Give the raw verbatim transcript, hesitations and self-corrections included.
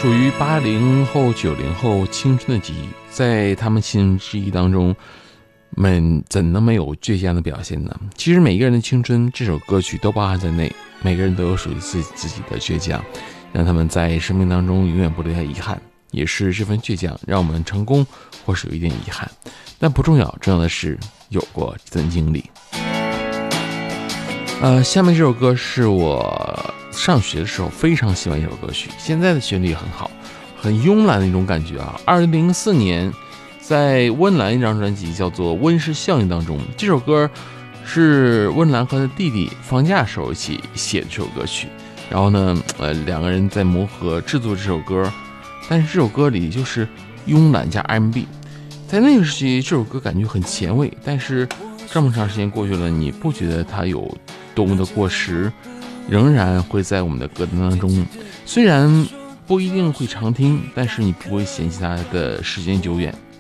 属于八零后、九零后青春的记忆，在他们青春记忆当中，们怎能没有倔强的表现呢？其实每个人的青春，这首歌曲都包含在内，每个人都有属于自己自己的倔强，让他们在生命当中永远不留下遗憾。也是这份倔强，让我们成功，或是有一点遗憾，但不重要，重要的是有过这段经历。呃，下面这首歌是我上学的时候非常喜欢一首歌曲，现在的旋律也很好，很慵懒的一种感觉啊。二零零四年，在温岚一张专辑叫做《温室效应》当中，这首歌是温岚和他弟弟放假时候一起写的这首歌曲。然后呢，呃，两个人在磨合制作这首歌，但是这首歌里就是慵懒加 R and B。在那个时期，这首歌感觉很前卫，但是这么长时间过去了，你不觉得它有多么的过时，仍然会在我们的歌单当中。虽然不一定会常听，但是你不会嫌弃它的时间久远。